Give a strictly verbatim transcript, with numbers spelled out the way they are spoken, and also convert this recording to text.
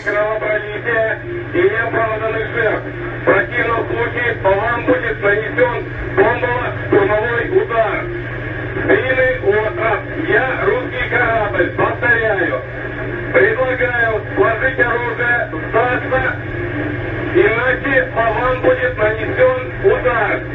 кровопролития и неоправданных жертв. В противном случае по вам будет нанесен бомбово-штурмовой удар. Длинный остров. Я русский корабль. Повторяю. Предлагаю сложить оружие, сдаться, иначе по вам будет нанесен удар.